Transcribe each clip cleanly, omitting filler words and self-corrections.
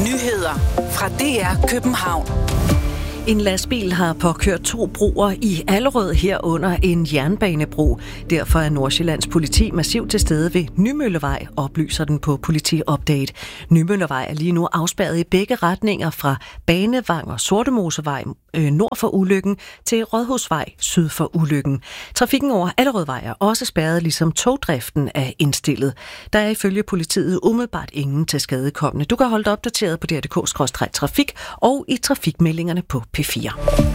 Nyheder fra DR København. En lastbil har påkørt 2 broer i Allerød herunder en jernbanebro. Derfor er Nordsjællands politi massivt til stede ved Nymøllevej, oplyser den på Politi-update. Nymøllevej er lige nu afspærret i begge retninger fra Banevang og Sortemosevej nord for ulykken til Rådhusvej syd for ulykken. Trafikken over Allerødvej er også spærret, ligesom togdriften er indstillet. Der er ifølge politiet umiddelbart ingen til skadekomne. Du kan holde dig opdateret på dr.dk/trafik og i trafikmeldingerne på P4.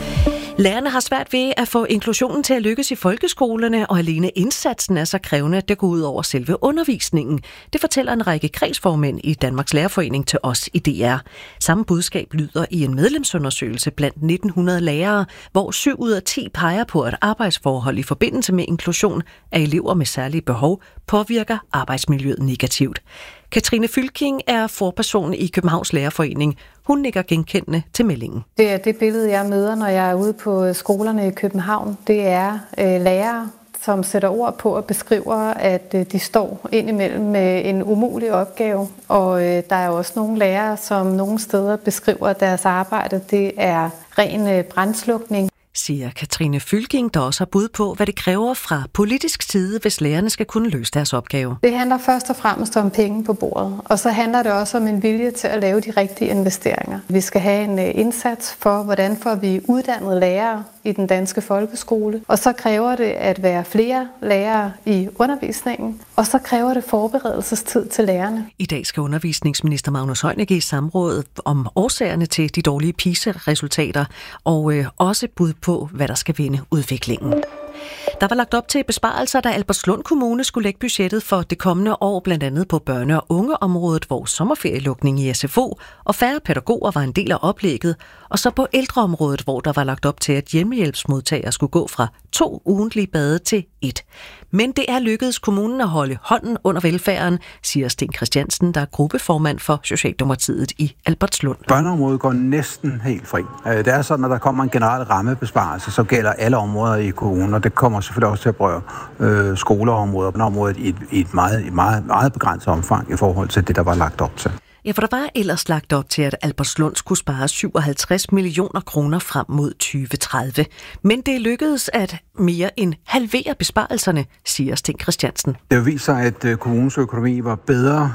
Lærerne har svært ved at få inklusionen til at lykkes i folkeskolerne, og alene indsatsen er så krævende, at det går ud over selve undervisningen. Det fortæller en række kredsformænd i Danmarks Lærerforening til os i DR. Samme budskab lyder i en medlemsundersøgelse blandt 1900 lærere, hvor 7 ud af 10 peger på, at arbejdsforhold i forbindelse med inklusion af elever med særlige behov påvirker arbejdsmiljøet negativt. Katrine Fylking er forperson i Københavns Lærerforening. Hun nikker genkendende til meldingen. Det er det billede, jeg møder, når jeg er ude på skolerne i København. Det er lærere, som sætter ord på og beskriver, at de står indimellem med en umulig opgave. Og der er også nogle lærere, som nogle steder beskriver, at deres arbejde det er ren brandslukning. Siger Katrine Fylking, der også har bud på, hvad det kræver fra politisk side, hvis lærerne skal kunne løse deres opgave. Det handler først og fremmest om penge på bordet, og så handler det også om en vilje til at lave de rigtige investeringer. Vi skal have en indsats for, hvordan får vi uddannet lærere i den danske folkeskole, og så kræver det at være flere lærere i undervisningen, og så kræver det forberedelsestid til lærerne. I dag skal undervisningsminister Magnus Heunicke i samråd om årsagerne til de dårlige PISA-resultater, og også bud på, hvad der skal vende udviklingen. Der var lagt op til besparelser, da Albertslund Kommune skulle lægge budgettet for det kommende år, blandt andet på børne- og ungeområdet, hvor sommerferielukning i SFO og færre pædagoger var en del af oplægget, og så på ældreområdet, hvor der var lagt op til, at hjemmehjælpsmodtagere skulle gå fra 2 ugentlige bade til 1. Men det er lykkedes kommunen at holde hånden under velfærden, siger Sten Christiansen, der er gruppeformand for Socialdemokratiet i Albertslund. Børneområdet går næsten helt fri. Det er sådan, at der kommer en generel rammebesparelse, så gælder alle områder i kommunen, og det kommer selvfølgelig også til at berøre skoleområdet og området i et meget begrænset omfang i forhold til det, der var lagt op til. Ja, for der var ellers lagt op til, at Albertslund skulle spare 57 millioner kroner frem mod 2030. Men det lykkedes at mere end halvere besparelserne, siger Sten Christiansen. Det viser, at kommunens økonomi var bedre,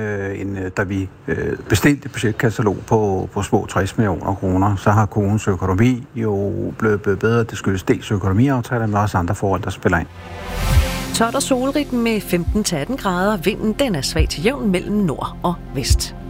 end da vi bestilte budgetkatalog på små 60 millioner kroner. Så har kommunens økonomi jo blevet bedre. Det skyldes dels økonomiaftaler, men også andre forhold, der spiller ind. Tørt og solrigt med 15-18 grader. Vinden den er svag til jævn mellem nord og vest.